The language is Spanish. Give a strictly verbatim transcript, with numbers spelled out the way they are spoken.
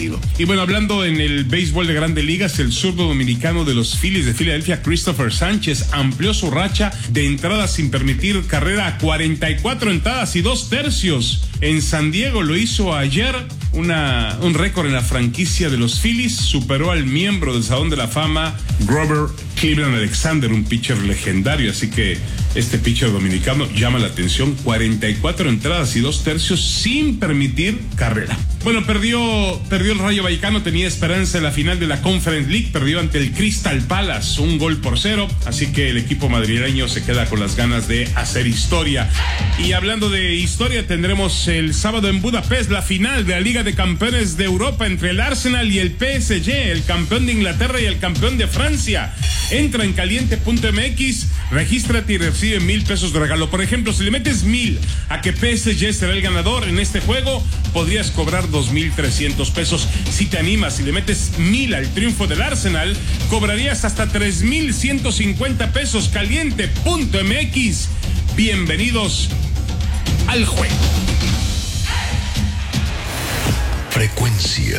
partido. Y bueno, hablando en el béisbol de Grandes Ligas, el zurdo dominicano de los Phillies de Filadelfia, Christopher Sánchez, amplió su racha de entradas sin permitir carrera a cuarenta y cuatro entradas y dos tercios. En San Diego lo hizo ayer, una, un récord en la franquicia de los Phillies, superó al miembro del Salón de la Fama, Grover Cleveland Alexander, un pitcher legendario, así que este pitcher dominicano llama la atención, cuarenta y cuatro entradas y dos tercios sin permitir carrera. Bueno, perdió, perdió el Rayo Vallecano, tenía esperanza en la final de la Conference League, perdió ante el Crystal Palace, un gol por cero, así que el equipo madrileño se queda con las ganas de hacer historia. Y hablando de historia, tendremos el sábado en Budapest la final de la Liga de Campeones de Europa entre el Arsenal y el P S G, el campeón de Inglaterra y el campeón de Francia. Entra en caliente punto m x, regístrate y recibe mil pesos de regalo. Por ejemplo, si le metes mil a que P S G será el ganador en este juego, podrías cobrar dos mil trescientos pesos. Si te animas y le metes mil al triunfo del Arsenal, cobrarías hasta tres mil ciento cincuenta pesos. Caliente punto m x. Bienvenidos al juego. Frecuencia